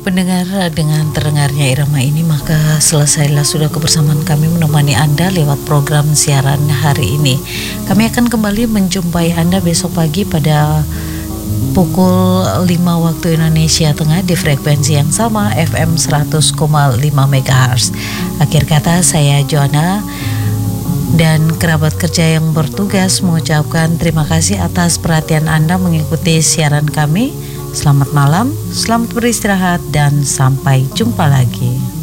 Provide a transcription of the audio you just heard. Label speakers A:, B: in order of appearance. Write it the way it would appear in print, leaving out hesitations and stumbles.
A: Pendengar, dengan terdengarnya irama ini maka selesailah sudah kebersamaan kami menemani Anda lewat program siaran hari ini. Kami akan kembali menjumpai Anda besok pagi pada pukul 5 waktu Indonesia Tengah di frekuensi yang sama FM 100,5 MHz. Akhir kata, saya Joanna dan kerabat kerja yang bertugas mengucapkan terima kasih atas perhatian Anda mengikuti siaran kami. Selamat malam, selamat beristirahat, dan sampai jumpa lagi.